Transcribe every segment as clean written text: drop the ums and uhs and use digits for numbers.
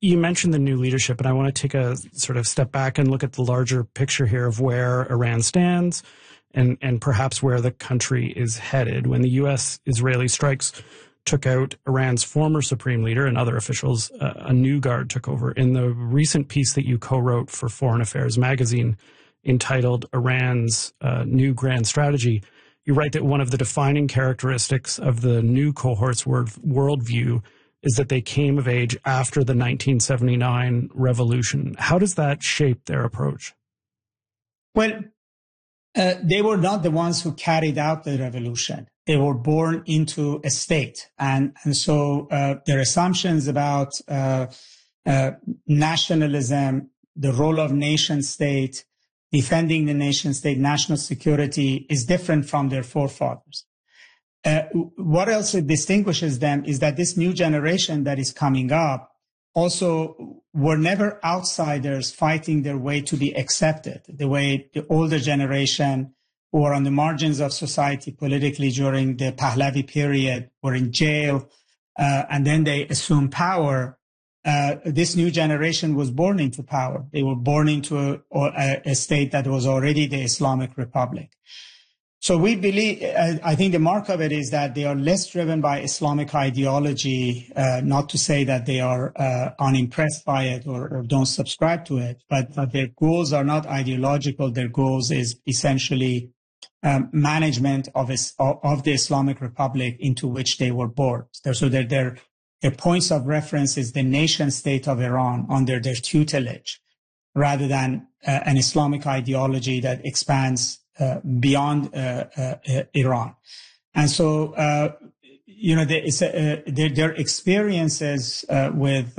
You mentioned the new leadership, and I want to take a sort of step back and look at the larger picture here of where Iran stands and perhaps where the country is headed. When the U.S.-Israeli strikes took out Iran's former supreme leader and other officials, a new guard took over. In the recent piece that you co-wrote for Foreign Affairs magazine entitled Iran's New Grand Strategy, you write that one of the defining characteristics of the new cohort's worldview is that they came of age after the 1979 revolution. How does that shape their approach? Well, they were not the ones who carried out the revolution. They were born into a state. And so their assumptions about nationalism, the role of nation state, defending the nation state, national security is different from their forefathers. What else distinguishes them is that this new generation that is coming up also were never outsiders fighting their way to be accepted, the way the older generation who were on the margins of society politically during the Pahlavi period were in jail, and then they assumed power. This new generation was born into power. They were born into a state that was already the Islamic Republic. So we believe, I think the mark of it is that they are less driven by Islamic ideology, not to say that they are unimpressed by it or don't subscribe to it, but their goals are not ideological. Their goals is essentially management of the Islamic Republic into which they were born. So their points of reference is the nation state of Iran under their tutelage, rather than an Islamic ideology that expands beyond Iran. And so, their experiences with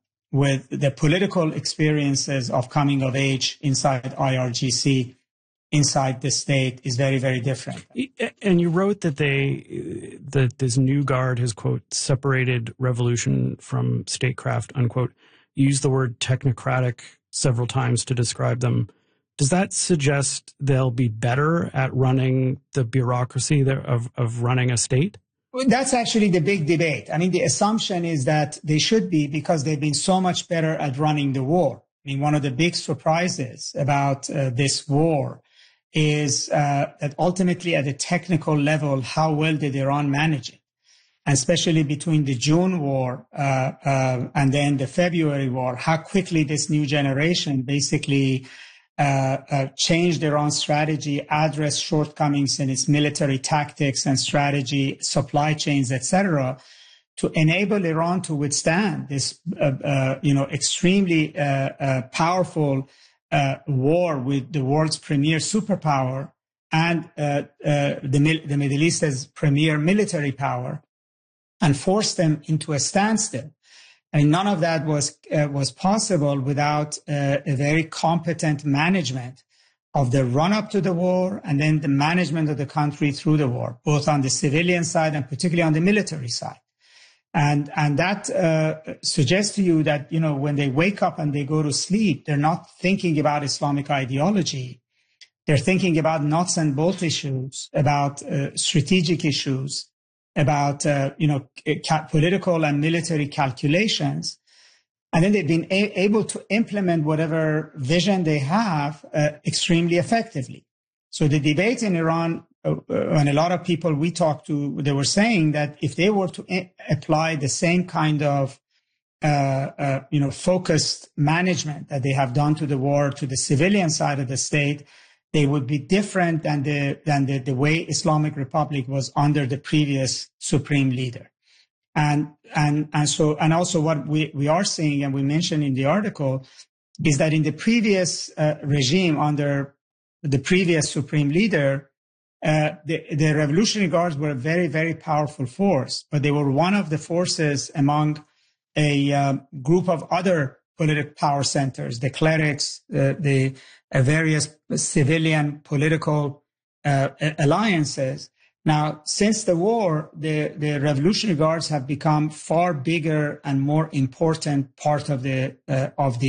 the political experiences of coming of age inside IRGC, inside the state, is very, very different. And you wrote that this new guard has, quote, separated revolution from statecraft, unquote. You used the word technocratic several times to describe them. Does that suggest they'll be better at running the bureaucracy of running a state? That's actually the big debate. I mean, the assumption is that they should be, because they've been so much better at running the war. I mean, one of the big surprises about this war is that ultimately at a technical level, how well did Iran manage it? And especially between the June war and then the February war, how quickly this new generation basically changed Iran's strategy, addressed shortcomings in its military tactics and strategy, supply chains, etc., to enable Iran to withstand this, extremely powerful war with the world's premier superpower and the Middle East's premier military power, and force them into a standstill. And none of that was possible without a very competent management of the run-up to the war and then the management of the country through the war, both on the civilian side and particularly on the military side. And that suggests to you that, when they wake up and they go to sleep, they're not thinking about Islamic ideology. They're thinking about nuts and bolts issues, about strategic issues, about, political and military calculations. And then they've been able to implement whatever vision they have extremely effectively. So the debate in Iran, and a lot of people we talked to, they were saying that if they were to apply the same kind of, focused management that they have done to the war, to the civilian side of the state, they would be different than the way Islamic Republic was under the previous supreme leader. And also what we are seeing, and we mentioned in the article, is that in the previous regime under the previous supreme leader, the Revolutionary Guards were a very, very powerful force, but they were one of the forces among a group of other political power centers, the clerics, the various civilian political alliances. Now, since the war, the Revolutionary Guards have become far bigger and more important part of the